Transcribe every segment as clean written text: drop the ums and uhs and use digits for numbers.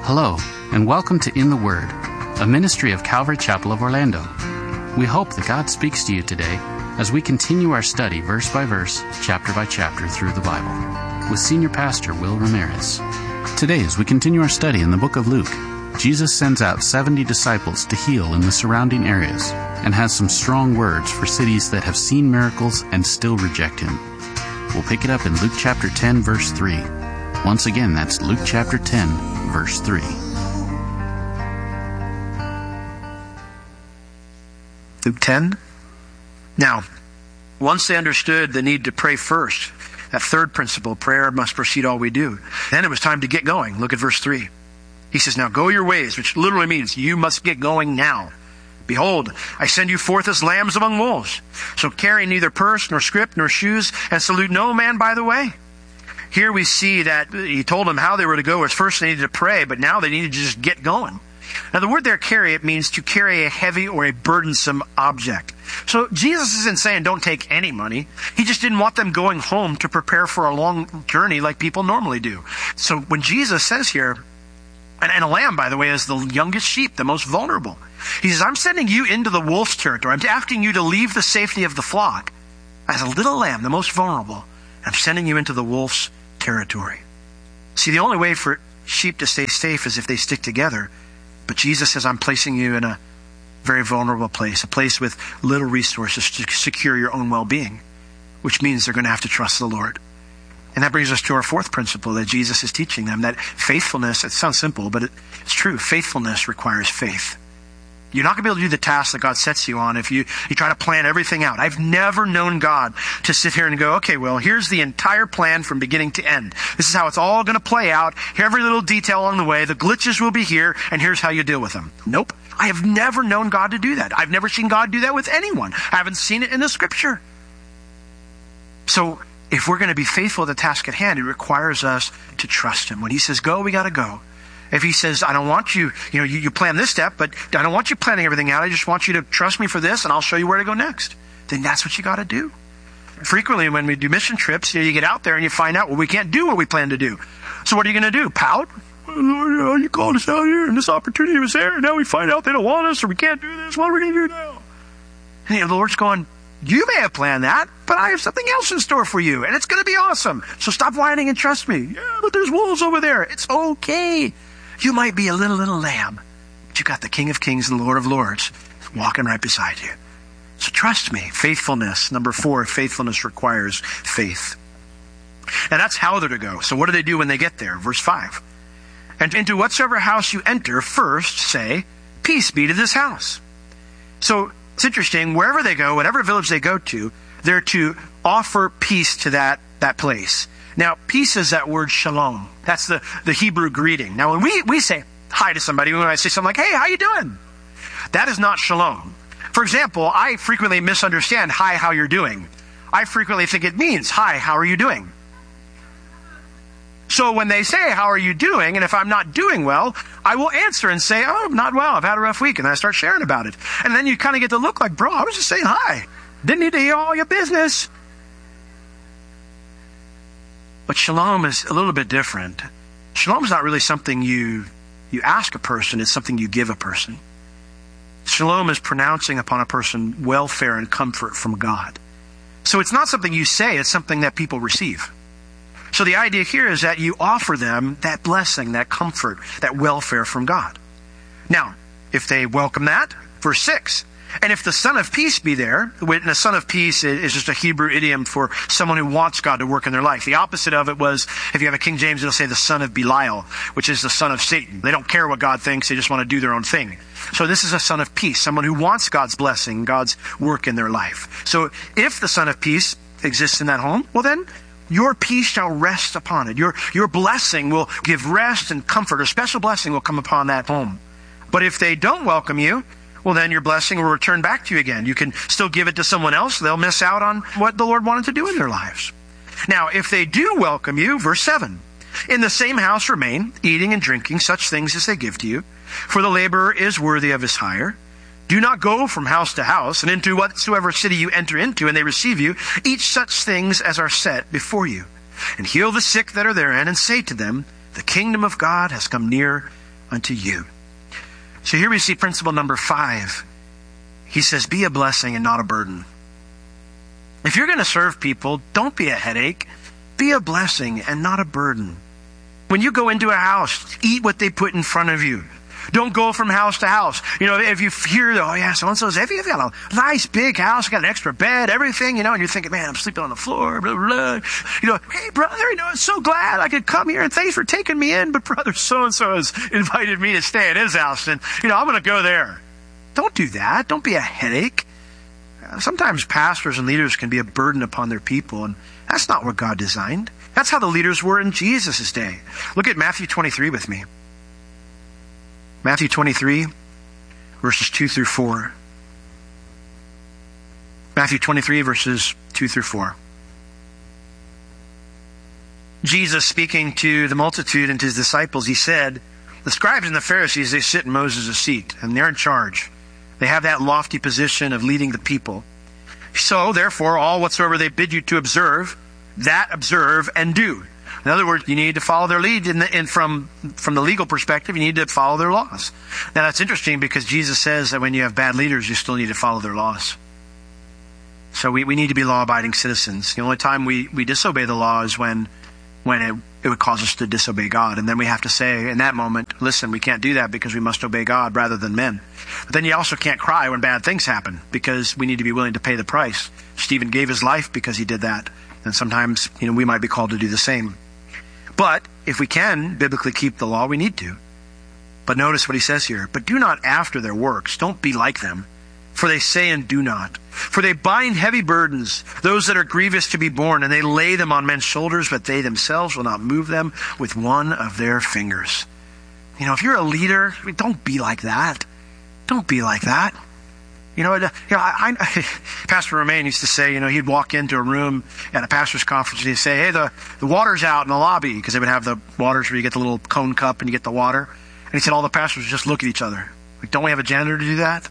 Hello, and welcome to In the Word, a ministry of Calvary Chapel of Orlando. We hope that God speaks to you today as we continue our study verse by verse, chapter by chapter through the Bible, with Senior Pastor Will Ramirez. Today, as we continue our study in the book of Luke, Jesus sends out 70 disciples to heal in the surrounding areas and has some strong words for cities that have seen miracles and still reject him. We'll pick it up in Luke chapter 10, verse 3. Once again, that's Luke chapter 10, verse 3. Luke 10. Now, once they understood the need to pray first, that third principle, prayer must precede all we do, then it was time to get going. Look at verse 3. He says, "Now go your ways," which literally means you must get going now. "Behold, I send you forth as lambs among wolves. So carry neither purse, nor scrip, nor shoes, and salute no man by the way." Here we see that he told them how they were to go. First they needed to pray, but now they needed to just get going. Now the word there, carry, it means to carry a heavy or a burdensome object. So Jesus isn't saying don't take any money. He just didn't want them going home to prepare for a long journey like people normally do. So when Jesus says here, and a lamb, by the way, is the youngest sheep, the most vulnerable. He says, I'm sending you into the wolf's territory. I'm asking you to leave the safety of the flock as a little lamb, the most vulnerable. I'm sending you into the wolf's territory. See, the only way for sheep to stay safe is if they stick together. But Jesus says, I'm placing you in a very vulnerable place, a place with little resources to secure your own well-being, which means they're going to have to trust the Lord. And that brings us to our fourth principle that Jesus is teaching them, that faithfulness, it sounds simple, but it's true. Faithfulness requires faith. You're not going to be able to do the task that God sets you on if you try to plan everything out. I've never known God to sit here and go, okay, well, here's the entire plan from beginning to end. This is how it's all going to play out. Every little detail along the way. The glitches will be here, and here's how you deal with them. Nope. I have never known God to do that. I've never seen God do that with anyone. I haven't seen it in the Scripture. So if we're going to be faithful to the task at hand, it requires us to trust Him. When He says go, we got to go. If He says, I don't want you, you plan this step, but I don't want you planning everything out. I just want you to trust me for this, and I'll show you where to go next. Then that's what you got to do. Frequently, when we do mission trips, you get out there and you find out, well, we can't do what we plan to do. So what are you going to do? Pout? Lord, you called us out here, and this opportunity was there, and now we find out they don't want us, or we can't do this. What are we going to do now? And the Lord's going, you may have planned that, but I have something else in store for you, and it's going to be awesome. So stop whining and trust me. Yeah, but there's wolves over there. It's okay. You might be a little lamb, but you got the King of Kings and Lord of Lords walking right beside you. So trust me. Faithfulness. Number 4, faithfulness requires faith. And that's how they're to go. So what do they do when they get there? Verse 5. And into whatsoever house you enter, first say, peace be to this house. So it's interesting. Wherever they go, whatever village they go to, they're to offer peace to that place. Now, peace is that word shalom. That's the Hebrew greeting. Now, when we say hi to somebody, when I say something like, hey, how you doing? That is not shalom. For example, I frequently misunderstand hi, how you're doing. I frequently think it means, hi, how are you doing? So when they say, how are you doing? And if I'm not doing well, I will answer and say, oh, I'm not well. I've had a rough week. And I start sharing about it. And then you kind of get the look like, bro, I was just saying hi. Didn't need to hear all your business. But shalom is a little bit different. Shalom is not really something you ask a person. It's something you give a person. Shalom is pronouncing upon a person welfare and comfort from God. So it's not something you say. It's something that people receive. So the idea here is that you offer them that blessing, that comfort, that welfare from God. Now, if they welcome that, verse 6, and if the Son of Peace be there, and the Son of Peace is just a Hebrew idiom for someone who wants God to work in their life. The opposite of it was, if you have a King James, it'll say the son of Belial, which is the son of Satan. They don't care what God thinks, they just want to do their own thing. So this is a Son of Peace, someone who wants God's blessing, God's work in their life. So if the Son of Peace exists in that home, well then, your peace shall rest upon it. Your blessing will give rest and comfort. A special blessing will come upon that home. But if they don't welcome you, well, then your blessing will return back to you again. You can still give it to someone else. They'll miss out on what the Lord wanted to do in their lives. Now, if they do welcome you, verse 7, in the same house remain, eating and drinking such things as they give to you, for the laborer is worthy of his hire. Do not go from house to house, and into whatsoever city you enter into, and they receive you, eat such things as are set before you. And heal the sick that are therein, and say to them, the kingdom of God has come near unto you. So here we see principle number 5. He says, be a blessing and not a burden. If you're going to serve people, don't be a headache. Be a blessing and not a burden. When you go into a house, eat what they put in front of you. Don't go from house to house. You know, if you hear, oh yeah, so-and-so's, if you've got a nice big house, got an extra bed, everything, you know, and you're thinking, man, I'm sleeping on the floor, blah, blah, blah. You know, hey brother, you know, I'm so glad I could come here and thanks for taking me in, but brother so-and-so has invited me to stay at his house and, you know, I'm going to go there. Don't do that. Don't be a headache. Sometimes pastors and leaders can be a burden upon their people, and that's not what God designed. That's how the leaders were in Jesus' day. Look at Matthew 23 with me. Matthew 23, verses 2 through 4. Matthew 23, verses 2 through 4. Jesus, speaking to the multitude and to his disciples, he said, the scribes and the Pharisees, they sit in Moses' seat, and they're in charge. They have that lofty position of leading the people. So, therefore, all whatsoever they bid you to observe, that observe and do. In other words, you need to follow their lead from the legal perspective, you need to follow their laws. Now that's interesting because Jesus says that when you have bad leaders, you still need to follow their laws. So we need to be law-abiding citizens. The only time we disobey the law is when it would cause us to disobey God. And then we have to say in that moment, listen, we can't do that because we must obey God rather than men. But then you also can't cry when bad things happen because we need to be willing to pay the price. Stephen gave his life because he did that. And sometimes, you know, we might be called to do the same. But if we can biblically keep the law, we need to. But notice what he says here. But do not after their works. Don't be like them. For they say and do not. For they bind heavy burdens, those that are grievous to be borne, and they lay them on men's shoulders, but they themselves will not move them with one of their fingers. You know, if you're a leader, don't be like that. Don't be like that. Pastor Romaine used to say, you know, he'd walk into a room at a pastor's conference and he'd say, hey, the water's out in the lobby, because they would have the waters where you get the little cone cup and you get the water. And he said all the pastors would just look at each other. Like, don't we have a janitor to do that?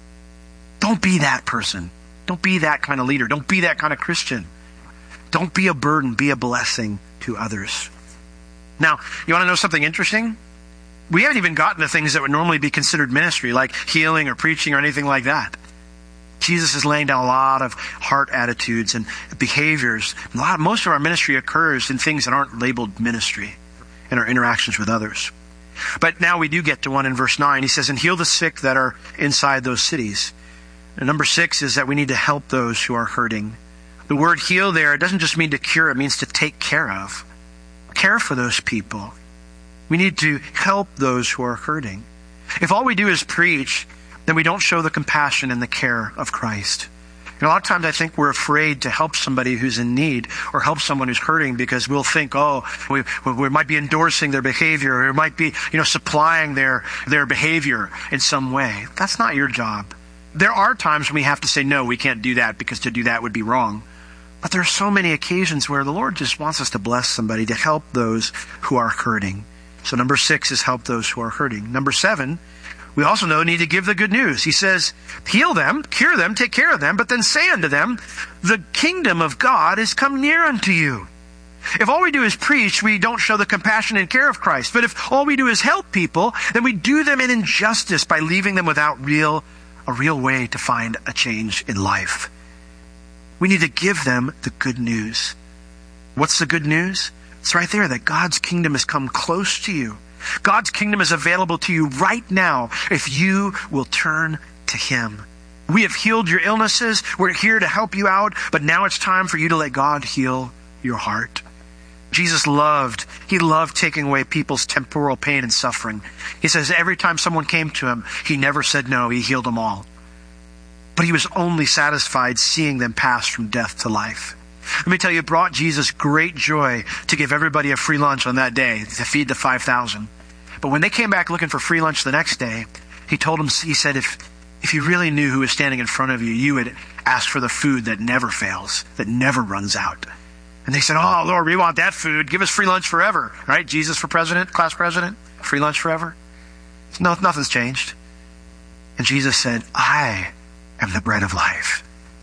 Don't be that person. Don't be that kind of leader. Don't be that kind of Christian. Don't be a burden. Be a blessing to others. Now, you want to know something interesting? We haven't even gotten to things that would normally be considered ministry, like healing or preaching or anything like that. Jesus is laying down a lot of heart attitudes and behaviors. Most of our ministry occurs in things that aren't labeled ministry in our interactions with others. But now we do get to one in verse 9. He says, and heal the sick that are inside those cities. And number 6 is that we need to help those who are hurting. The word heal there, it doesn't just mean to cure, it means to take care of. Care for those people. We need to help those who are hurting. If all we do is preach, then we don't show the compassion and the care of Christ. And a lot of times I think we're afraid to help somebody who's in need or help someone who's hurting because we'll think, we might be endorsing their behavior or it might be, supplying their behavior in some way. That's not your job. There are times when we have to say, no, we can't do that because to do that would be wrong. But there are so many occasions where the Lord just wants us to bless somebody, to help those who are hurting. So number 6 is help those who are hurting. Number 7, we also need to give the good news. He says, heal them, cure them, take care of them, but then say unto them, the kingdom of God is come near unto you. If all we do is preach, we don't show the compassion and care of Christ. But if all we do is help people, then we do them an injustice by leaving them without a real way to find a change in life. We need to give them the good news. What's the good news? It's right there that God's kingdom has come close to you. God's kingdom is available to you right now if you will turn to Him. We have healed your illnesses. We're here to help you out, but now it's time for you to let God heal your heart. Jesus loved taking away people's temporal pain and suffering. He says every time someone came to Him, He never said no. He healed them all. But He was only satisfied seeing them pass from death to life. Let me tell you, it brought Jesus great joy to give everybody a free lunch on that day to feed the 5,000. But when they came back looking for free lunch the next day, He said, if you really knew who was standing in front of you, you would ask for the food that never fails, that never runs out. And they said, oh, Lord, we want that food. Give us free lunch forever. Right? Jesus for president, class president, free lunch forever. No, nothing's changed. And Jesus said, I am the bread of life.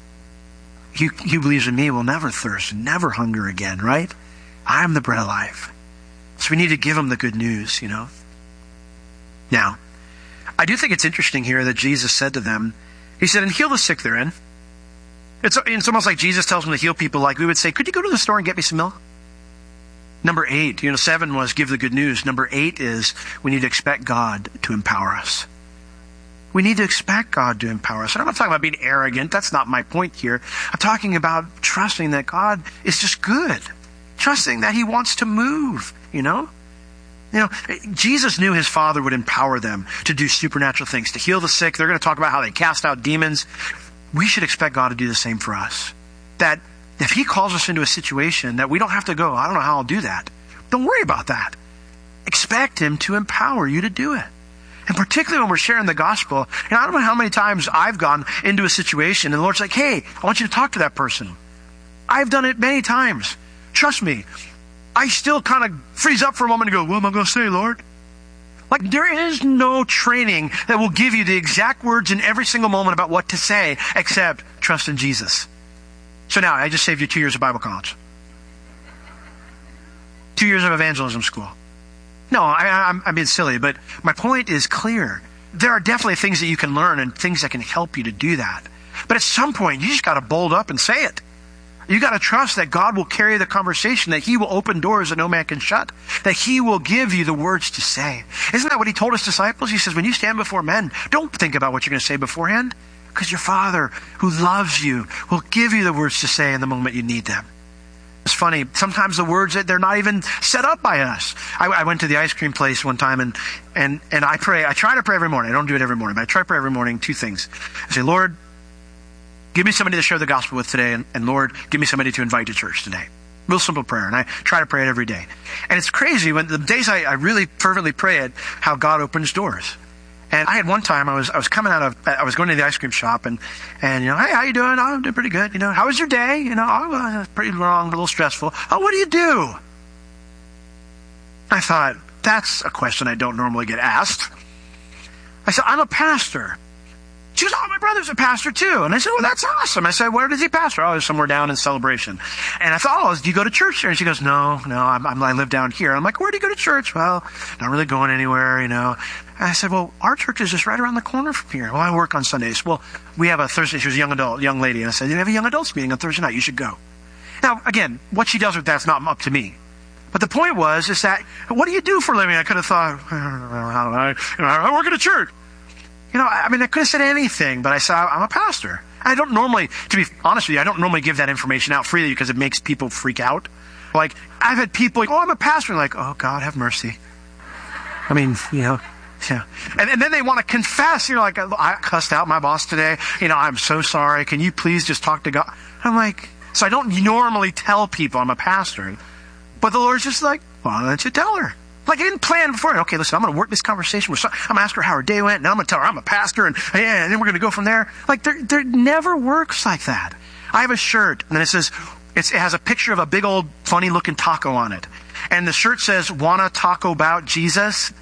He believes in me will never thirst, never hunger again, right? I am the bread of life. So we need to give them the good news, Now, I do think it's interesting here that Jesus said to them, he said, and heal the sick therein. It's almost like Jesus tells them to heal people like we would say, could you go to the store and get me some milk? Number 8, 7 was give the good news. Number 8 is we need to expect God to empower us. We need to expect God to empower us. And I'm not talking about being arrogant. That's not my point here. I'm talking about trusting that God is just good. Trusting that he wants to move, Jesus knew his Father would empower them to do supernatural things, to heal the sick. They're going to talk about how they cast out demons. We should expect God to do the same for us. That if he calls us into a situation that we don't have to go, I don't know how I'll do that. Don't worry about that. Expect him to empower you to do it. And particularly when we're sharing the gospel, I don't know how many times I've gone into a situation and the Lord's like, hey, I want you to talk to that person. I've done it many times. Trust me. I still kind of freeze up for a moment and go, what am I going to say, Lord? Like, there is no training that will give you the exact words in every single moment about what to say, except trust in Jesus. So now, I just saved you 2 years of Bible college. 2 years of evangelism school. No, I'm being silly, but my point is clear. There are definitely things that you can learn and things that can help you to do that. But at some point, you just got to bold up and say it. You got to trust that God will carry the conversation, that he will open doors that no man can shut, that he will give you the words to say. Isn't that what he told his disciples? He says, when you stand before men, don't think about what you're going to say beforehand, because your Father who loves you will give you the words to say in the moment you need them. It's funny, sometimes the words, they're not even set up by us. I went to the ice cream place one time and I pray. I try to pray every morning. I don't do it every morning, but I try to pray every morning 2 things. I say, Lord, give me somebody to share the gospel with today, and Lord, give me somebody to invite to church today. Real simple prayer, and I try to pray it every day. And it's crazy, when the days I really fervently pray it, how God opens doors. And I had one time, I was going to the ice cream shop, and hey, how you doing? Oh, I'm doing pretty good. How was your day? Oh, pretty long, a little stressful. Oh, what do you do? I thought, that's a question I don't normally get asked. I said, I'm a pastor. She goes, oh, my brother's a pastor too. And I said, well, that's awesome. I said, where does he pastor? Oh, he's somewhere down in Celebration. And I thought, oh, do you go to church there? And she goes, no, I live down here. I'm like, where do you go to church? Well, not really going anywhere, And I said, well, our church is just right around the corner from here. Well, I work on Sundays. Well, we have a Thursday. She was a young lady. And I said, you have a young adults meeting on Thursday night. You should go. Now, again, what she does with that's not up to me. But the point is that, what do you do for a living? I could have thought, I don't know, I work at a church. I could have said anything, but I said, I'm a pastor. I don't normally, to be honest with you, I don't normally give that information out freely because it makes people freak out. Like, I've had people like, oh, I'm a pastor. Like, oh, God, have mercy. Yeah. And then they want to confess. Like, I cussed out my boss today. I'm so sorry. Can you please just talk to God? I'm like, so I don't normally tell people I'm a pastor. But the Lord's just like, well, why don't you tell her? Like, I didn't plan before. Okay, listen, I'm going to work this conversation with I'm going to ask her how her day went, and I'm going to tell her I'm a pastor, and then we're going to go from there. Like, there never works like that. I have a shirt, and then it has a picture of a big old funny-looking taco on it. And the shirt says, wanna talk about Jesus?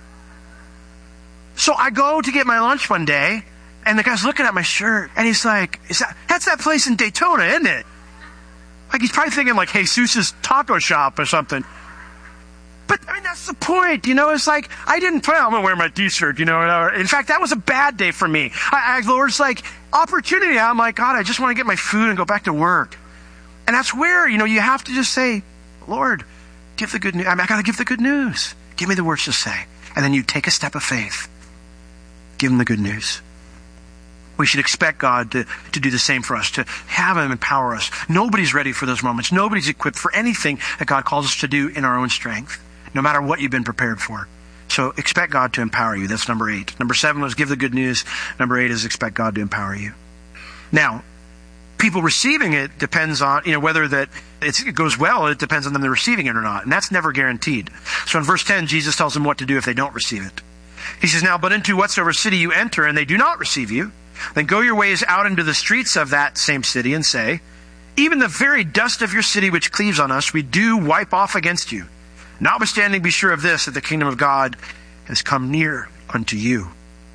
So I go to get my lunch one day, and the guy's looking at my shirt, and he's like, that's that place in Daytona, isn't it? Like, he's probably thinking like Jesus' taco shop or something. But, that's the point, it's like, I didn't plan, I'm going to wear my t-shirt, In fact, that was a bad day for me. The Lord's like, opportunity, I'm like, God, I just want to get my food and go back to work. And that's where, you have to just say, Lord, give the good news. I got to give the good news. Give me the words to say. And then you take a step of faith. Give him the good news. We should expect God to do the same for us, to have him empower us. Nobody's ready for those moments. Nobody's equipped for anything that God calls us to do in our own strength, no matter what you've been prepared for. So expect God to empower you. That's number 8. Number 7 was give the good news. Number 8 is expect God to empower you. Now, people receiving it depends on, whether that it goes well, it depends on them receiving it or not. And that's never guaranteed. So in verse 10, Jesus tells them what to do if they don't receive it. He says, now, but into whatsoever city you enter and they do not receive you, then go your ways out into the streets of that same city and say, even the very dust of your city which cleaves on us, we do wipe off against you. Notwithstanding, be sure of this, that the kingdom of God has come near unto you.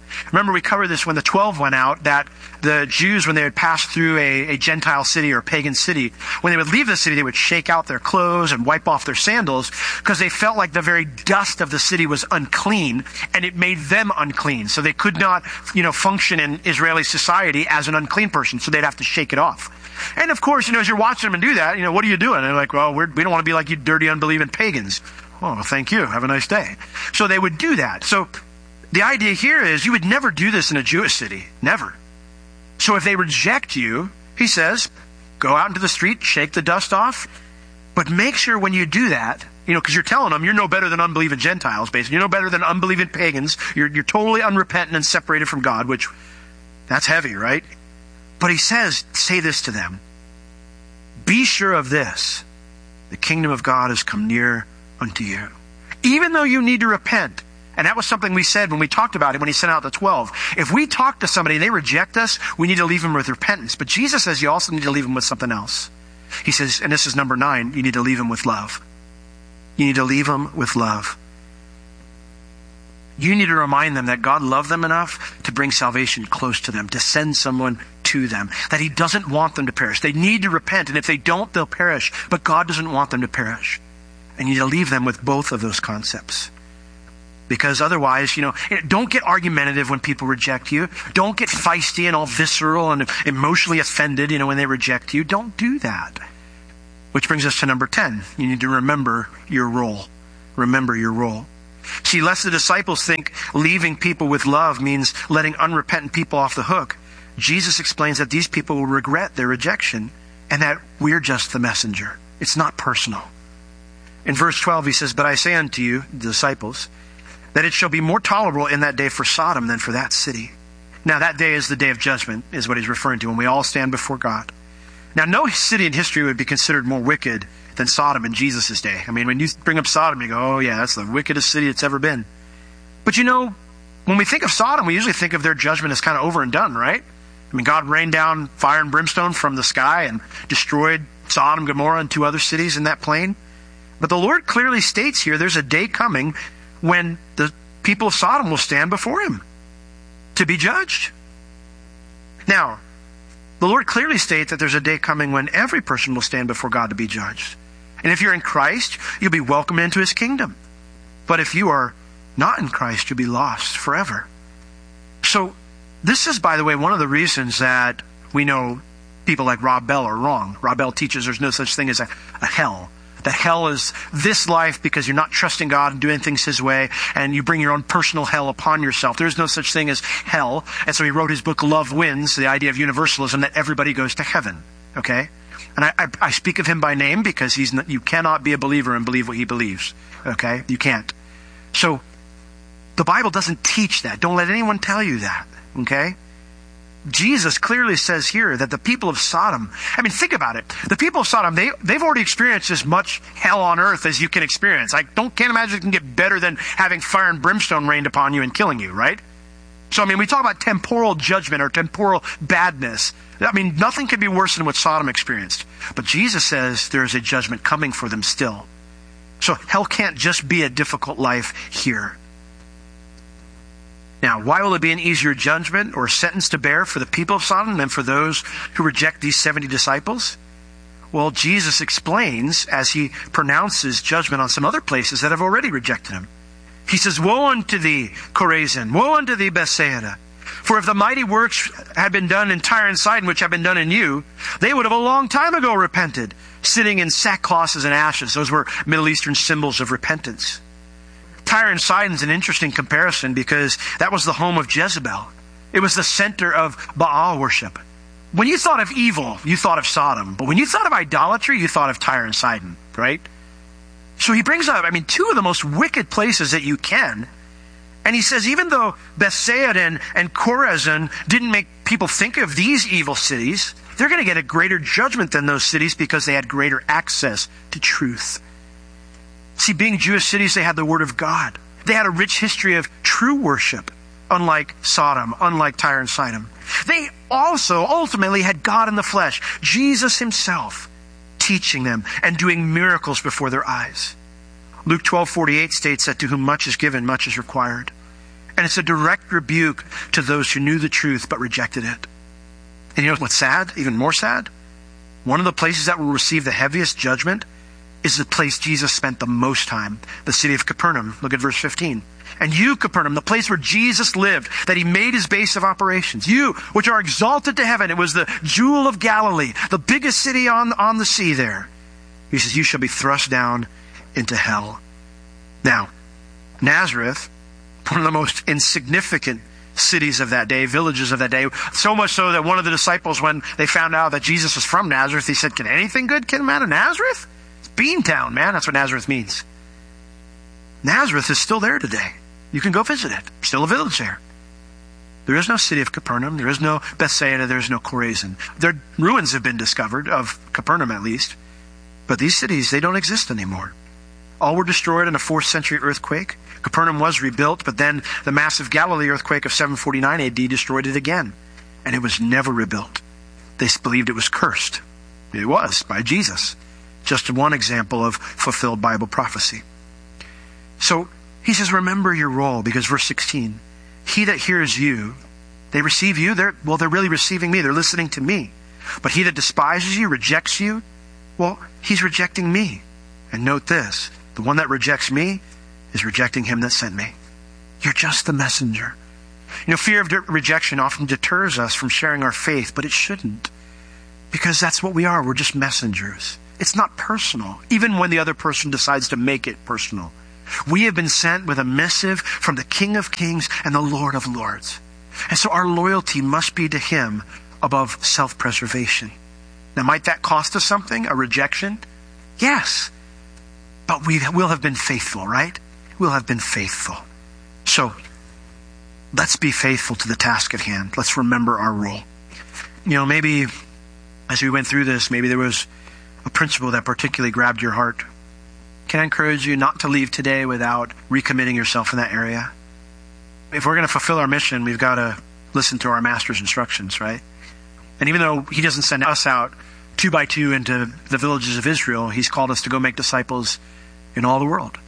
Remember, we covered this when the 12 went out, that the Jews, when they would pass through a Gentile city or a pagan city, when they would leave the city, they would shake out their clothes and wipe off their sandals because they felt like the very dust of the city was unclean, and it made them unclean. So they could not, function in Israeli society as an unclean person, so they'd have to shake it off. And of course, as you're watching them do that, what are you doing? And they're like, well, we don't want to be like you dirty, unbelieving pagans. Oh, well, thank you. Have a nice day. So they would do that. So the idea here is you would never do this in a Jewish city. Never. So if they reject you, he says, go out into the street, shake the dust off, but make sure when you do that, because you're telling them you're no better than unbelieving Gentiles, basically. You're no better than unbelieving pagans. You're totally unrepentant and separated from God, which that's heavy, right? But he says, say this to them. Be sure of this. The kingdom of God has come near unto you. Even though you need to repent. And that was something we said when we talked about it when he sent out the 12. If we talk to somebody and they reject us, we need to leave them with repentance. But Jesus says you also need to leave them with something else. He says, and this is number 9, you need to leave them with love. You need to leave them with love. You need to remind them that God loved them enough to bring salvation close to them, to send someone to them, that he doesn't want them to perish. They need to repent, and if they don't, they'll perish. But God doesn't want them to perish. And you need to leave them with both of those concepts. Because otherwise, don't get argumentative when people reject you. Don't get feisty and all visceral and emotionally offended, when they reject you. Don't do that. Which brings us to number 10. You need to remember your role. Remember your role. See, lest the disciples think leaving people with love means letting unrepentant people off the hook, Jesus explains that these people will regret their rejection and that we're just the messenger. It's not personal. In verse 12, he says, but I say unto you, the disciples, that it shall be more tolerable in that day for Sodom than for that city. Now, that day is the day of judgment, is what he's referring to, when we all stand before God. Now, no city in history would be considered more wicked than Sodom in Jesus' day. I mean, when you bring up Sodom, you go, oh yeah, that's the wickedest city it's ever been. But when we think of Sodom, we usually think of their judgment as kind of over and done, right? I mean, God rained down fire and brimstone from the sky and destroyed Sodom, Gomorrah, and 2 other cities in that plain. But the Lord clearly states here there's a day coming when the people of Sodom will stand before him to be judged. Now, the Lord clearly states that there's a day coming when every person will stand before God to be judged. And if you're in Christ, you'll be welcomed into his kingdom. But if you are not in Christ, you'll be lost forever. So this is, by the way, one of the reasons that we know people like Rob Bell are wrong. Rob Bell teaches there's no such thing as a hell. That hell is this life because you're not trusting God and doing things his way, and you bring your own personal hell upon yourself. There's no such thing as hell. And so he wrote his book, Love Wins, the idea of universalism, that everybody goes to heaven. Okay? And I speak of him by name because you cannot be a believer and believe what he believes. Okay? You can't. So the Bible doesn't teach that. Don't let anyone tell you that. Okay? Jesus clearly says here that the people of Sodom, I mean, think about it. The people of Sodom, they've already experienced as much hell on earth as you can experience. I can't imagine it can get better than having fire and brimstone rained upon you and killing you, right? So, I mean, we talk about temporal judgment or temporal badness. I mean, nothing can be worse than what Sodom experienced. But Jesus says there is a judgment coming for them still. So hell can't just be a difficult life here. Now, why will it be an easier judgment or sentence to bear for the people of Sodom than for those who reject these 70 disciples? Well, Jesus explains as he pronounces judgment on some other places that have already rejected him. He says, woe unto thee, Chorazin! Woe unto thee, Bethsaida! For if the mighty works had been done in Tyre and Sidon, which have been done in you, they would have a long time ago repented, sitting in sackcloths and ashes. Those were Middle Eastern symbols of repentance. Tyre and Sidon is an interesting comparison because that was the home of Jezebel. It was the center of Baal worship. When you thought of evil, you thought of Sodom. But when you thought of idolatry, you thought of Tyre and Sidon, right? So he brings up, two of the most wicked places that you can. And he says, even though Bethsaida and Chorazin didn't make people think of these evil cities, they're going to get a greater judgment than those cities because they had greater access to truth. See, being Jewish cities, they had the Word of God. They had a rich history of true worship, unlike Sodom, unlike Tyre and Sidon. They also ultimately had God in the flesh, Jesus himself, teaching them and doing miracles before their eyes. Luke 12:48 states that to whom much is given, much is required. And it's a direct rebuke to those who knew the truth but rejected it. And you know what's sad? Even more sad? One of the places that will receive the heaviest judgment is the place Jesus spent the most time, the city of Capernaum. Look at verse 15. And you, Capernaum, the place where Jesus lived, that he made his base of operations. You, which are exalted to heaven. It was the jewel of Galilee, the biggest city on the sea there. He says, you shall be thrust down into hell. Now, Nazareth, one of the most insignificant cities of that day, villages of that day, so much so that one of the disciples, when they found out that Jesus was from Nazareth, he said, can anything good come out of Nazareth? It's Beantown, man. That's what Nazareth means. Nazareth is still there today. You can go visit it. Still a village there. There is no city of Capernaum. There is no Bethsaida. There is no Chorazin. Their ruins have been discovered, of Capernaum at least. But these cities, they don't exist anymore. All were destroyed in a 4th century earthquake. Capernaum was rebuilt, but then the massive Galilee earthquake of 749 AD destroyed it again. And it was never rebuilt. They believed it was cursed. It was, by Jesus. Just one example of fulfilled Bible prophecy. So he says, remember your role, because verse 16, he that hears you, they receive you, they're really receiving me, they're listening to me. But he that despises you, rejects you, well, he's rejecting me. And note this, the one that rejects me is rejecting him that sent me. You're just the messenger. You know, fear of rejection often deters us from sharing our faith, but it shouldn't. Because that's what we are, we're just messengers. It's not personal, even when the other person decides to make it personal. We have been sent with a missive from the King of Kings and the Lord of Lords. And so our loyalty must be to him above self-preservation. Now, might that cost us something? A rejection? Yes. But we will have been faithful, right? We'll have been faithful. So, let's be faithful to the task at hand. Let's remember our role. You know, maybe as we went through this, maybe there was a principle that particularly grabbed your heart. Can I encourage you not to leave today without recommitting yourself in that area? If we're going to fulfill our mission, we've got to listen to our master's instructions, right? And even though he doesn't send us out 2 by 2 into the villages of Israel, he's called us to go make disciples in all the world.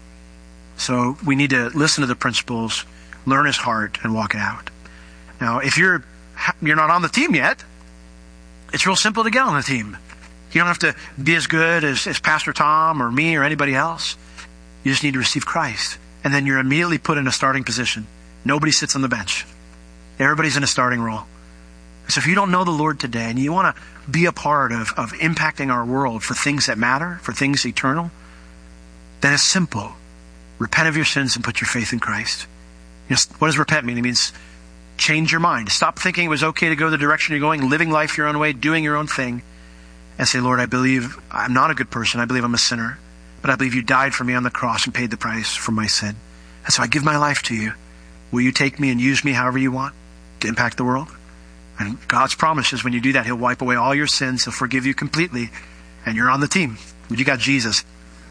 So we need to listen to the principles, learn his heart, and walk it out. Now, if you're not on the team yet, it's real simple to get on the team. You don't have to be as good as Pastor Tom or me or anybody else. You just need to receive Christ. And then you're immediately put in a starting position. Nobody sits on the bench. Everybody's in a starting role. So if you don't know the Lord today and you want to be a part of impacting our world for things that matter, for things eternal, then it's simple. Repent of your sins and put your faith in Christ. You know, what does repent mean? It means change your mind. Stop thinking it was okay to go the direction you're going, living life your own way, doing your own thing. And say, Lord, I believe I'm not a good person. I believe I'm a sinner. But I believe you died for me on the cross and paid the price for my sin. And so I give my life to you. Will you take me and use me however you want to impact the world? And God's promise is when you do that, he'll wipe away all your sins. He'll forgive you completely. And you're on the team. You got Jesus.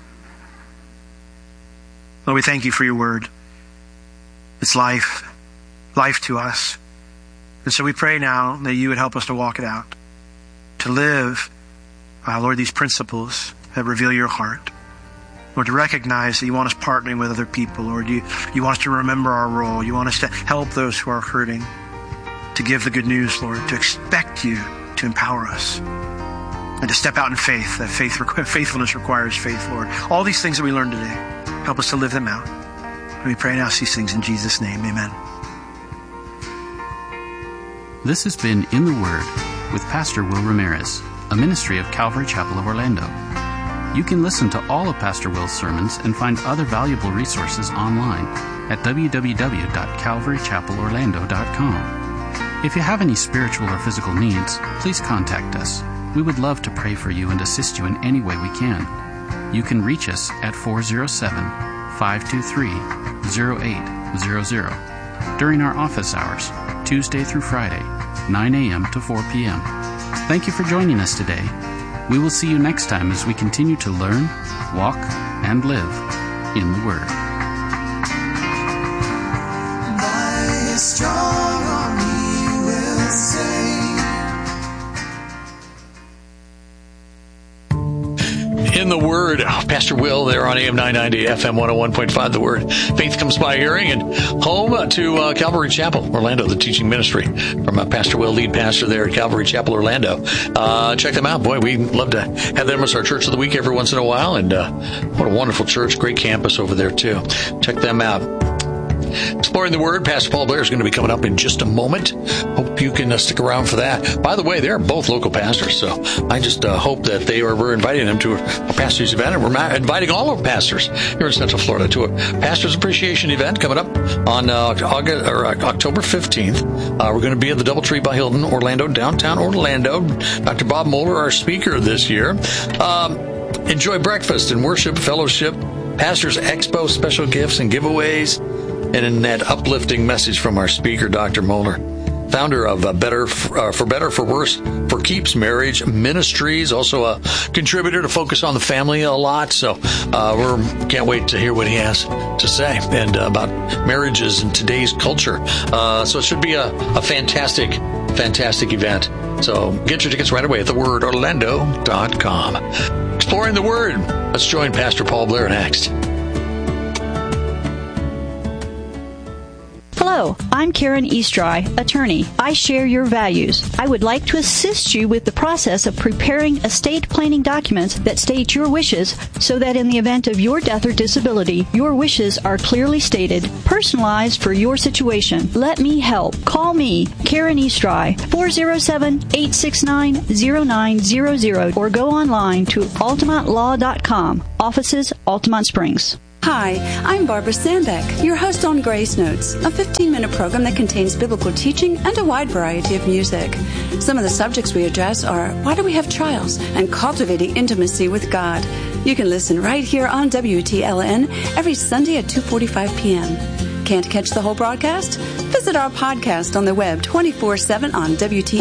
Lord, we thank you for your word. It's life to us. And so we pray now that you would help us to walk it out. To live, Lord, these principles that reveal your heart. Lord, to recognize that you want us partnering with other people. Lord, you want us to remember our role. You want us to help those who are hurting. To give the good news, Lord. To expect you to empower us. And to step out in faith. That faithfulness requires faith, Lord. All these things that we learned today, help us to live them out. And we pray and ask these things in Jesus' name. Amen. This has been In the Word with Pastor Will Ramirez, a ministry of Calvary Chapel of Orlando. You can listen to all of Pastor Will's sermons and find other valuable resources online at www.calvarychapelorlando.com. If you have any spiritual or physical needs, please contact us. We would love to pray for you and assist you in any way we can. You can reach us at 407-523-0800 during our office hours, Tuesday through Friday, 9 a.m. to 4 p.m. Thank you for joining us today. We will see you next time as we continue to learn, walk, and live in the Word. By His strong arm He will save. In the Word, Pastor Will there on AM 990, FM 101.5, The Word. Faith comes by hearing, and home to Calvary Chapel, Orlando, the teaching ministry from Pastor Will, lead pastor there at Calvary Chapel, Orlando. Check them out. Boy, we love to have them as our church of the week every once in a while, and what a wonderful church. Great campus over there, too. Check them out. Exploring the Word, Pastor Paul Blair is going to be coming up in just a moment. Hope you can stick around for that. By the way, they're both local pastors, so I just hope that we're inviting them to a pastor's event, and we're inviting all of pastors here in Central Florida to a pastor's appreciation event coming up on October 15th. We're going to be at the Doubletree by Hilton, Orlando, downtown Orlando. Dr. Bob Moeller, our speaker this year. Enjoy breakfast and worship, fellowship, Pastors Expo, special gifts and giveaways, and in that uplifting message from our speaker, Dr. Moeller, founder of For Better, For Worse, For Keeps Marriage Ministries, also a contributor to Focus on the Family a lot. So we can't wait to hear what he has to say and about marriages in today's culture. So it should be a fantastic event. So get your tickets right away at thewordorlando.com. Exploring the Word. Let's join Pastor Paul Blair next. Hello, I'm Karen Eastry, attorney. I share your values. I would like to assist you with the process of preparing estate planning documents that state your wishes so that in the event of your death or disability, your wishes are clearly stated, personalized for your situation. Let me help. Call me, Karen Eastry, 407-869-0900, or go online to altamontlaw.com. Offices, Altamont Springs. Hi, I'm Barbara Sandbeck, your host on Grace Notes, a 15-minute program that contains biblical teaching and a wide variety of music. Some of the subjects we address are why do we have trials and cultivating intimacy with God. You can listen right here on WTLN every Sunday at 2:45 p.m. Can't catch the whole broadcast? Visit our podcast on the web 24/7 on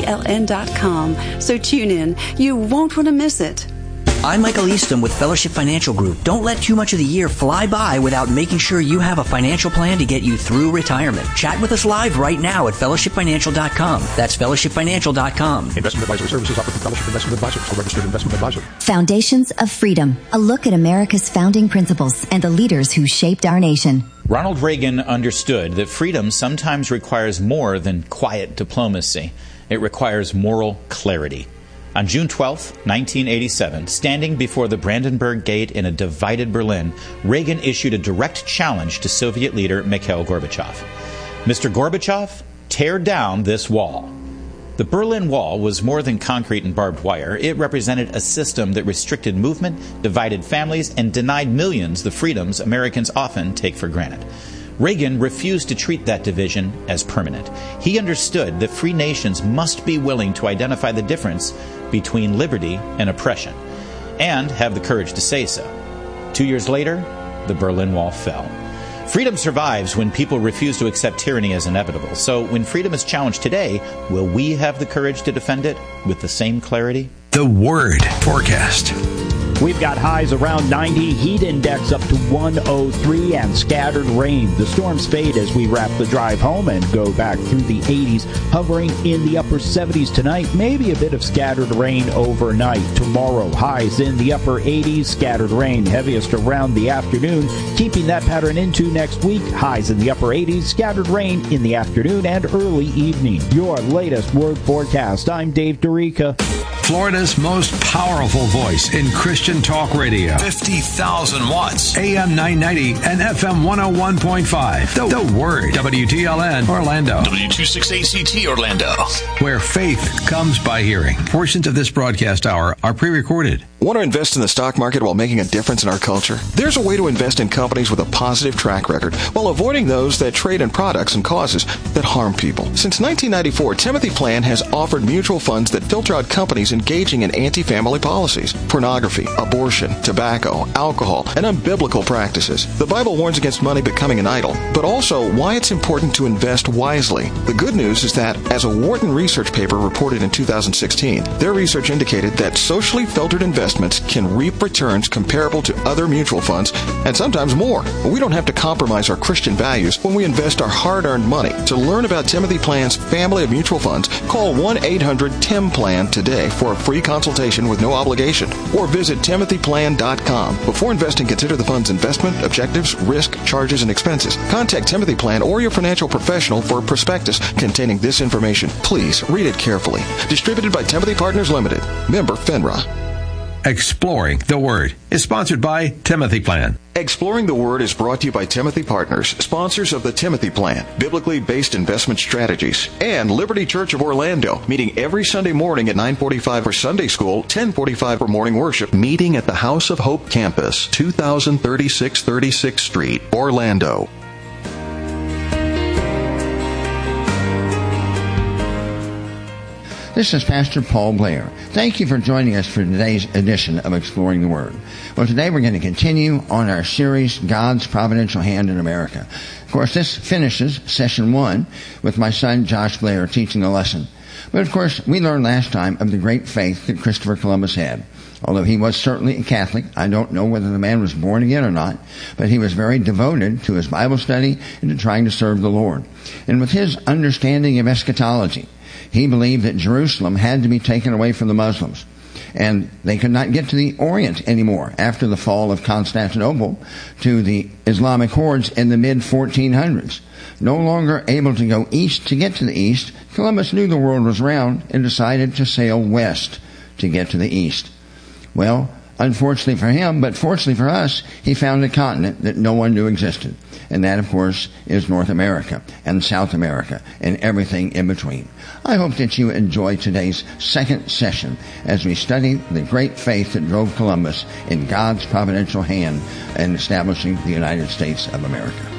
WTLN.com. So tune in. You won't want to miss it. I'm Michael Easton with Fellowship Financial Group. Don't let too much of the year fly by without making sure you have a financial plan to get you through retirement. Chat with us live right now at fellowshipfinancial.com. That's fellowshipfinancial.com. Investment advisory services offered from Fellowship Investment Advisors, a registered investment advisor. Foundations of Freedom, a look at America's founding principles and the leaders who shaped our nation. Ronald Reagan understood that freedom sometimes requires more than quiet diplomacy. It requires moral clarity. On June 12, 1987, standing before the Brandenburg Gate in a divided Berlin, Reagan issued a direct challenge to Soviet leader Mikhail Gorbachev. Mr. Gorbachev, tear down this wall. The Berlin Wall was more than concrete and barbed wire. It represented a system that restricted movement, divided families, and denied millions the freedoms Americans often take for granted. Reagan refused to treat that division as permanent. He understood that free nations must be willing to identify the difference between liberty and oppression, and have the courage to say so. 2 years later, the Berlin Wall fell. Freedom survives when people refuse to accept tyranny as inevitable. So when freedom is challenged today, will we have the courage to defend it with the same clarity? The Word Forecast. We've got highs around 90, heat index up to 103, and scattered rain. The storms fade as we wrap the drive home and go back through the 80s, hovering in the upper 70s tonight. Maybe a bit of scattered rain overnight. Tomorrow, highs in the upper 80s, scattered rain heaviest around the afternoon. Keeping that pattern into next week, highs in the upper 80s, scattered rain in the afternoon and early evening. Your latest Word Forecast. I'm Dave Dorica. Florida's most powerful voice in Christian talk radio. 50,000 watts. AM 990 and FM 101.5. The Word. WTLN Orlando. W26ACT Orlando. Where faith comes by hearing. Portions of this broadcast hour are pre-recorded. Want to invest in the stock market while making a difference in our culture? There's a way to invest in companies with a positive track record while avoiding those that trade in products and causes that harm people. Since 1994, Timothy Plan has offered mutual funds that filter out companies engaging in anti-family policies, pornography, abortion, tobacco, alcohol, and unbiblical practices. The Bible warns against money becoming an idol, but also why it's important to invest wisely. The good news is that, as a Wharton research paper reported in 2016, their research indicated that socially filtered investments investments can reap returns comparable to other mutual funds, and sometimes more. We don't have to compromise our Christian values when we invest our hard-earned money. To learn about Timothy Plan's family of mutual funds, call 1-800-TIM-PLAN today for a free consultation with no obligation, or visit timothyplan.com. Before investing, consider the fund's investment, objectives, risk, charges, and expenses. Contact Timothy Plan or your financial professional for a prospectus containing this information. Please read it carefully. Distributed by Timothy Partners Limited. Member FINRA. Exploring the Word is sponsored by Timothy Plan. Exploring the Word is brought to you by Timothy Partners, sponsors of the Timothy Plan, biblically based investment strategies, and Liberty Church of Orlando, meeting every Sunday morning at 9:45 for Sunday School, 10:45 for morning worship, meeting at the House of Hope Campus, 2036 36th Street, Orlando. This is Pastor Paul Blair. Thank you for joining us for today's edition of Exploring the Word. Well, today we're going to continue on our series, God's Providential Hand in America. Of course, this finishes Session 1 with my son Josh Blair teaching the lesson. But of course, we learned last time of the great faith that Christopher Columbus had. Although he was certainly a Catholic, I don't know whether the man was born again or not, but he was very devoted to his Bible study and to trying to serve the Lord. And with his understanding of eschatology, he believed that Jerusalem had to be taken away from the Muslims, and they could not get to the Orient anymore after the fall of Constantinople to the Islamic hordes in the mid-1400s. No longer able to go east to get to the east, Columbus knew the world was round and decided to sail west to get to the east. Well, unfortunately for him, but fortunately for us, he found a continent that no one knew existed. And that, of course, is North America and South America and everything in between. I hope that you enjoy today's second session as we study the great faith that drove Columbus in God's providential hand in establishing the United States of America.